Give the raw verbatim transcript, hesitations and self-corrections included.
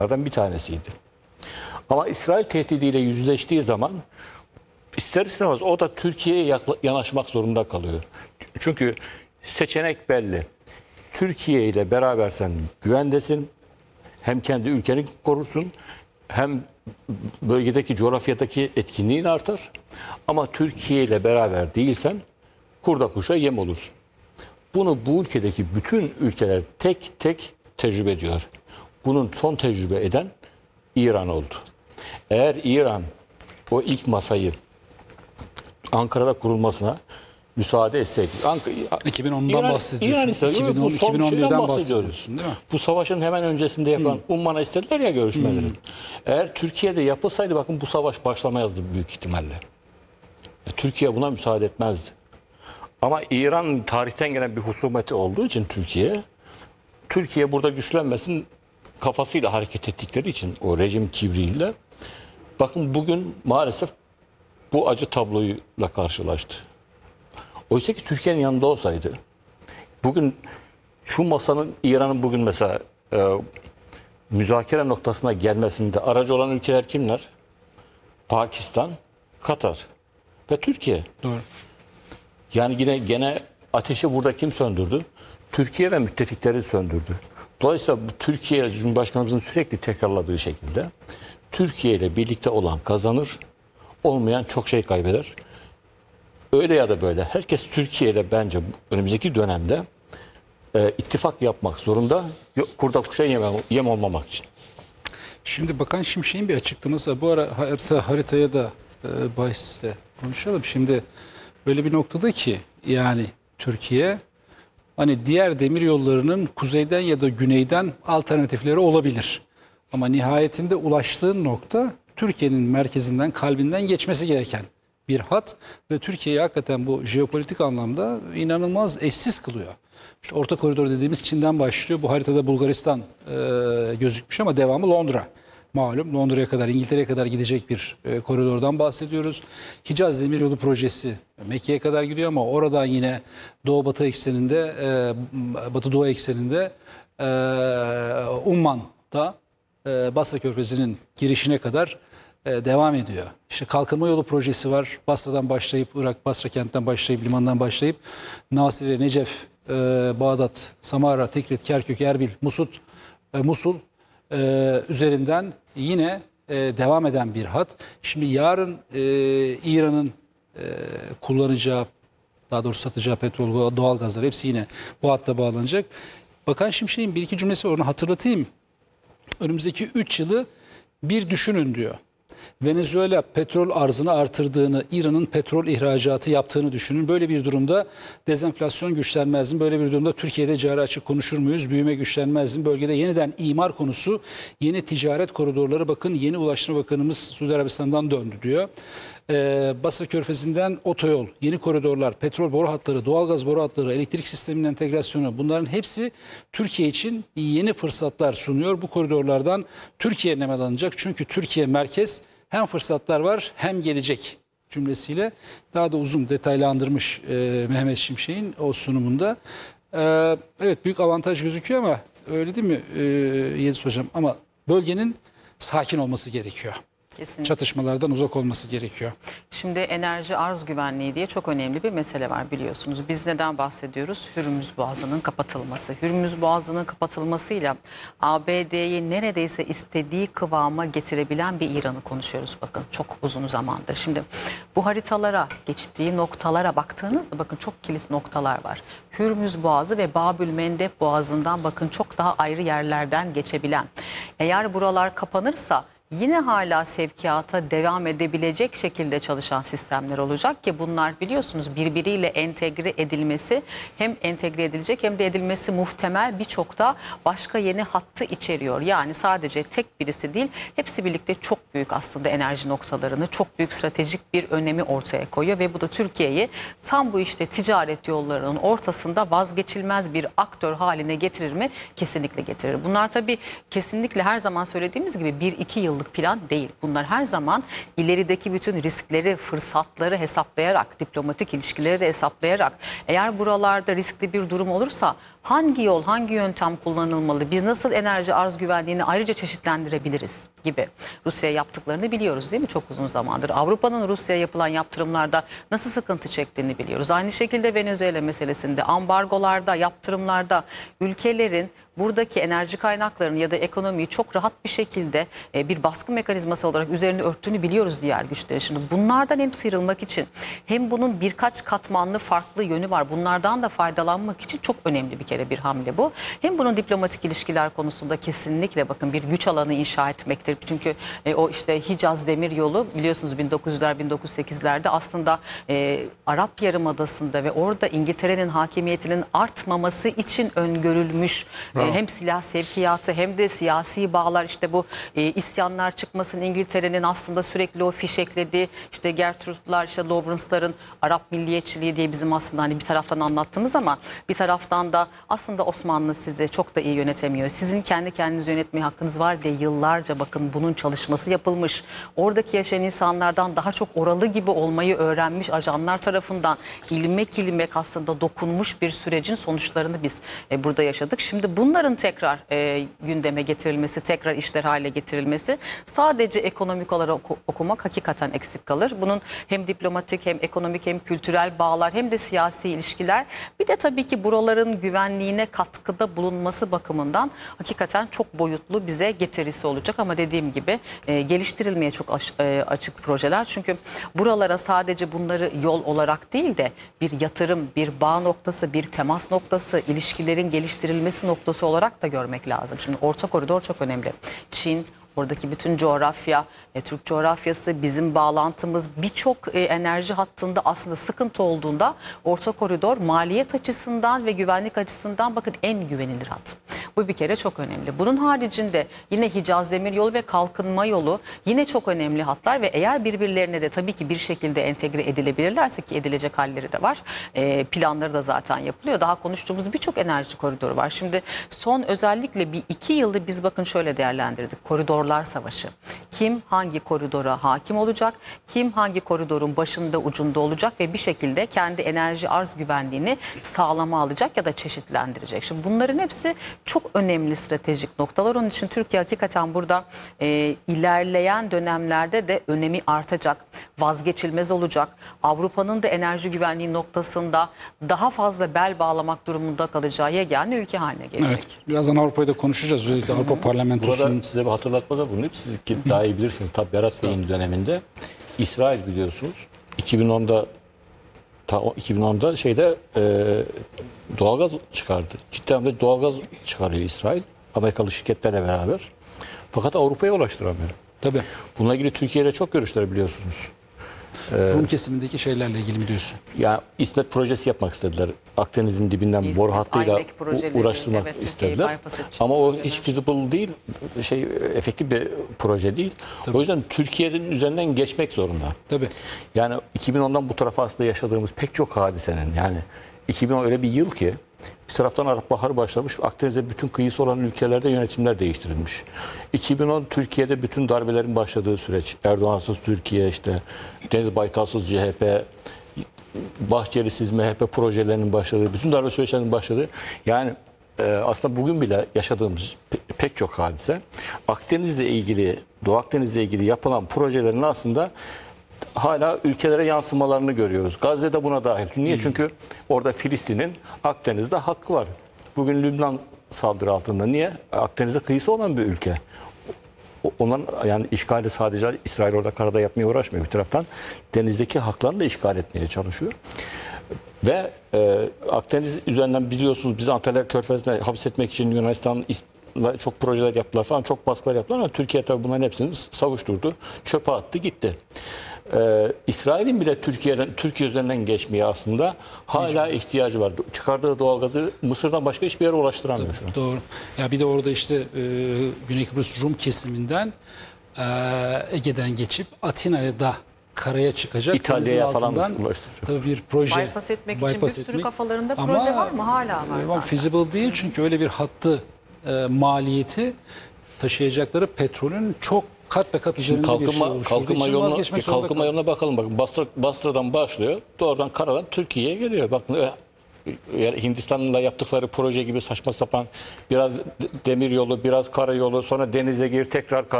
bir tanesiydi. Ama İsrail tehdidiyle yüzleştiği zaman ister istemez o da Türkiye'ye yanaşmak zorunda kalıyor. Çünkü seçenek belli. Türkiye ile beraber sen güvendesin. Hem kendi ülkeni korursun, hem bölgedeki coğrafyadaki etkinliğin artar. Ama Türkiye ile beraber değilsen kurda kuşa yem olursun. Bunu bu ülkedeki bütün ülkeler tek tek tecrübe ediyor. Bunun son tecrübe eden İran oldu. Eğer İran o ilk masayı Ankara'da kurulmasına müsaade etseydi. iki bin ondan İran, bahsediyorsun. İran istedi. iki bin on, Bu son iki bin on birden şeyden bahsediyorsun değil mi? Bu savaşın hemen öncesinde yapılan hmm. Umman'a istediler ya görüşmeleri. Hmm. Eğer Türkiye'de yapılsaydı bakın bu savaş başlamayazdı büyük ihtimalle. Türkiye buna müsaade etmezdi. Ama İran tarihten gelen bir husumeti olduğu için Türkiye, Türkiye burada güçlenmesin kafasıyla hareket ettikleri için o rejim kibriyle bakın bugün maalesef bu acı tabloyla karşılaştı. Oysa ki Türkiye'nin yanında olsaydı bugün şu masanın İran'ın bugün mesela e, müzakere noktasına gelmesinde aracı olan ülkeler kimler? Pakistan, Katar ve Türkiye. Doğru. Yani yine gene ateşi burada kim söndürdü? Türkiye ve müttefikleri söndürdü. Dolayısıyla bu Türkiye Cumhurbaşkanımızın sürekli tekrarladığı şekilde Türkiye ile birlikte olan kazanır, olmayan çok şey kaybeder. Öyle ya da böyle herkes Türkiye ile bence önümüzdeki dönemde e, ittifak yapmak zorunda, kurda kuşa yem, yem olmamak için. Şimdi Bakan Şimşek'in bir açıklaması var. Bu ara harita, haritaya da e, bahisle konuşalım. Şimdi böyle bir noktada ki yani Türkiye hani diğer demir yollarının kuzeyden ya da güneyden alternatifleri olabilir. Ama nihayetinde ulaştığın nokta Türkiye'nin merkezinden, kalbinden geçmesi gereken bir hat ve Türkiye'yi hakikaten bu jeopolitik anlamda inanılmaz eşsiz kılıyor. İşte Orta Koridor dediğimiz Çin'den başlıyor. Bu haritada Bulgaristan e, gözükmüş ama devamı Londra. Malum Londra'ya kadar, İngiltere'ye kadar gidecek bir e, koridordan bahsediyoruz. Hicaz Demiryolu projesi Mekke'ye kadar gidiyor ama oradan yine Doğu-Batı ekseninde, e, Batı-Doğu ekseninde e, Umman'da e, Basra Körfezi'nin girişine kadar e, devam ediyor. İşte Kalkınma Yolu projesi var. Basra'dan başlayıp, Irak, Basra kentten başlayıp, limandan başlayıp Nasirye, Necef, e, Bağdat, Samara, Tikrit, Kerkük, Erbil, Musut, e, Musul e, üzerinden yine e, devam eden bir hat. Şimdi yarın e, İran'ın e, kullanacağı, daha doğrusu satacağı petrol, doğal gazlar hepsi yine bu hatta bağlanacak. Bakan Şimşek'in bir iki cümlesi var, onu hatırlatayım. Önümüzdeki üç yılı bir düşünün diyor. Venezuela petrol arzını artırdığını, İran'ın petrol ihracatı yaptığını düşünün. Böyle bir durumda dezenflasyon güçlenmez mi? Böyle bir durumda Türkiye'de cari açık konuşur muyuz? Büyüme güçlenmez mi? Bölgede yeniden imar konusu, yeni ticaret koridorları, bakın yeni Ulaştırma Bakanımız Suudi Arabistan'dan döndü diyor. Ee, Basra Körfezi'nden otoyol, yeni koridorlar, petrol boru hatları, doğalgaz boru hatları, elektrik sisteminin entegrasyonu, bunların hepsi Türkiye için yeni fırsatlar sunuyor. Bu koridorlardan Türkiye nemalanacak. Çünkü Türkiye merkez, hem fırsatlar var hem gelecek cümlesiyle daha da uzun detaylandırmış e, Mehmet Şimşek'in o sunumunda. E, evet, büyük avantaj gözüküyor ama öyle değil mi e, Yediz Hocam? Ama bölgenin sakin olması gerekiyor. Kesinlikle. Çatışmalardan uzak olması gerekiyor. Şimdi enerji arz güvenliği diye çok önemli bir mesele var biliyorsunuz. Biz neden bahsediyoruz? Hürmüz Boğazı'nın kapatılması. Hürmüz Boğazı'nın kapatılmasıyla A B D'yi neredeyse istediği kıvama getirebilen bir İran'ı konuşuyoruz bakın çok uzun zamandır. Şimdi bu haritalara, geçtiği noktalara baktığınızda bakın çok kilit noktalar var. Hürmüz Boğazı ve Babül Mendeb Boğazı'ndan bakın çok daha ayrı yerlerden geçebilen. Eğer buralar kapanırsa yine hala sevkiyata devam edebilecek şekilde çalışan sistemler olacak ki bunlar biliyorsunuz birbiriyle entegre edilmesi, hem entegre edilecek hem de edilmesi muhtemel birçok da başka yeni hattı içeriyor. Yani sadece tek birisi değil, hepsi birlikte çok büyük aslında enerji noktalarını, çok büyük stratejik bir önemi ortaya koyuyor ve bu da Türkiye'yi tam bu işte ticaret yollarının ortasında vazgeçilmez bir aktör haline getirir mi? Kesinlikle getirir. Bunlar tabii kesinlikle her zaman söylediğimiz gibi bir iki yıl plan değil. Bunlar her zaman ilerideki bütün riskleri, fırsatları hesaplayarak, diplomatik ilişkileri de hesaplayarak, eğer buralarda riskli bir durum olursa hangi yol, hangi yöntem kullanılmalı? Biz nasıl enerji arz güvenliğini ayrıca çeşitlendirebiliriz gibi Rusya'ya yaptıklarını biliyoruz değil mi çok uzun zamandır. Avrupa'nın Rusya'ya yapılan yaptırımlarda nasıl sıkıntı çektiğini biliyoruz. Aynı şekilde Venezuela meselesinde, ambargolarda, yaptırımlarda ülkelerin buradaki enerji kaynaklarını ya da ekonomiyi çok rahat bir şekilde e, bir baskı mekanizması olarak üzerine örttüğünü biliyoruz diğer güçlerin. Şimdi bunlardan hem sıyrılmak için hem bunun birkaç katmanlı farklı yönü var. Bunlardan da faydalanmak için çok önemli bir kere bir hamle bu. Hem bunun diplomatik ilişkiler konusunda kesinlikle bakın bir güç alanı inşa etmektir. Çünkü e, o işte Hicaz Demir Yolu biliyorsunuz bin dokuz yüzler bin dokuz yüz sekizlerde aslında e, Arap Yarımadası'nda ve orada İngiltere'nin hakimiyetinin artmaması için öngörülmüş e, hem silah sevkiyatı hem de siyasi bağlar işte bu e, isyanlar çıkmasın İngiltere'nin aslında sürekli o fişeklediği işte Gertrude'lar işte Lawrence'ların Arap milliyetçiliği diye bizim aslında hani bir taraftan anlattığımız ama bir taraftan da aslında Osmanlı sizi çok da iyi yönetemiyor. Sizin kendi kendinizi yönetmeye hakkınız var diye yıllarca bakın bunun çalışması yapılmış. Oradaki yaşayan insanlardan daha çok oralı gibi olmayı öğrenmiş ajanlar tarafından ilmek ilmek aslında dokunmuş bir sürecin sonuçlarını biz e, burada yaşadık. Şimdi bunların tekrar e, gündeme getirilmesi, tekrar işler hale getirilmesi sadece ekonomik olarak oku, okumak hakikaten eksik kalır. Bunun hem diplomatik hem ekonomik hem kültürel bağlar hem de siyasi ilişkiler bir de tabii ki buraların güvenliğine katkıda bulunması bakımından hakikaten çok boyutlu bize getirisi olacak ama dediğim gibi e, geliştirilmeye çok aş, e, açık projeler. Çünkü buralara sadece bunları yol olarak değil de bir yatırım, bir bağ noktası, bir temas noktası, ilişkilerin geliştirilmesi noktası olarak da görmek lazım. Şimdi Orta Koridor çok önemli. Çin, oradaki bütün coğrafya, e, Türk coğrafyası, bizim bağlantımız birçok e, enerji hattında aslında sıkıntı olduğunda Orta Koridor maliyet açısından ve güvenlik açısından bakın en güvenilir hat. Bu bir kere çok önemli. Bunun haricinde yine Hicaz Demiryolu ve Kalkınma Yolu yine çok önemli hatlar ve eğer birbirlerine de tabii ki bir şekilde entegre edilebilirlerse ki edilecek halleri de var. E, planları da zaten yapılıyor. Daha konuştuğumuz birçok enerji koridoru var. Şimdi son özellikle bir iki yılda biz bakın şöyle değerlendirdik. Koridorlar savaşı. Kim hangi koridora hakim olacak? Kim hangi koridorun başında ucunda olacak ve bir şekilde kendi enerji arz güvenliğini sağlama alacak ya da çeşitlendirecek. Şimdi bunların hepsi çok önemli stratejik noktalar. Onun için Türkiye hakikaten burada e, ilerleyen dönemlerde de önemi artacak, vazgeçilmez olacak. Avrupa'nın da enerji güvenliği noktasında daha fazla bel bağlamak durumunda kalacağı yegane ülke haline gelecek. Evet. Birazdan Avrupa'yı da konuşacağız. Özellikle Avrupa Parlamentosu'nun. Burada size bir hatırlatmada bulunayım. Siz ki daha iyi bilirsiniz. Tabii Berat Bey'in döneminde İsrail biliyorsunuz iki bin onda ta iki bin onda şeyde e, doğalgaz çıkardı. Cidden de doğalgaz çıkarıyor İsrail. Amerikalı şirketlerle beraber. Fakat Avrupa'ya ulaştıramıyor. Tabii. Bununla ilgili Türkiye'de çok görüşler biliyorsunuz. Rum kesimindeki şeylerle ilgili mi diyorsun? Ya İsmet projesi yapmak istediler. Akdeniz'in dibinden İsmet, boru hattıyla Aymek projeleri, uğraştırmak evet, istediler. bypass edecek Ama o projeler. hiç feasible değil, şey efektif bir proje değil. Tabii. O yüzden Türkiye'nin üzerinden geçmek zorunda. Tabii. Yani iki bin ondan bu tarafa aslında yaşadığımız pek çok hadisenin yani iki bin on öyle bir yıl ki bir taraftan Arap Baharı başlamış, Akdeniz'e bütün kıyısı olan ülkelerde yönetimler değiştirilmiş. iki bin on Türkiye'de bütün darbelerin başladığı süreç. Erdoğansız Türkiye, işte Deniz Baykalsız C H P, Bahçelisiz M H P projelerinin başladığı, bütün darbe süreçlerinin başladığı. Yani e, aslında bugün bile yaşadığımız pe- pek çok hadise Akdeniz'le ilgili, Doğu Akdeniz'le ilgili yapılan projelerin aslında hala ülkelere yansımalarını görüyoruz. Gazze'de buna dahil. Niye? Çünkü orada Filistin'in Akdeniz'de hakkı var. Bugün Lübnan saldırı altında. Niye? Akdeniz'e kıyısı olan bir ülke. Onların yani işgali sadece İsrail orada karada yapmaya uğraşmıyor. Bir taraftan denizdeki haklarını da işgal etmeye çalışıyor. Ve e, Akdeniz üzerinden biliyorsunuz biz Antalya Körfezi'ne hapsetmek için Yunanistan'la çok projeler yaptılar falan, çok baskılar yaptılar ama Türkiye tabii bunların hepsini savuşturdu. Çöpe attı gitti. Ee, İsrail'in bile Türkiye'den Türkiye üzerinden geçmeye aslında hala ihtiyacı var. Çıkardığı doğalgazı Mısır'dan başka hiçbir yere ulaştıramıyor şu an. Doğru. Ya bir de orada işte e, Güney Kıbrıs Rum kesiminden e, Ege'den geçip Atina'ya da karaya çıkacak. İtalya'ya denizin falan altından ulaştıracak. Tabii bir proje. Bypass etmek için bypass bir sürü etmek. kafalarında Ama, proje var mı? Hala var Ama zaten. feasible değil çünkü öyle bir hattı e, maliyeti taşıyacakları petrolün çok kat be kat üzerinde bir şey Kalkınma, oluşturduğu kalkınma için yoluna, vazgeçmek bir zorunda kalkınma kaldı. yoluna bakalım. Bakın Basra, Basra'dan başlıyor. Doğrudan karadan Türkiye'ye geliyor. Bakın Hindistan'la yaptıkları proje gibi saçma sapan biraz demir yolu, biraz karayolu, sonra denize gir, tekrar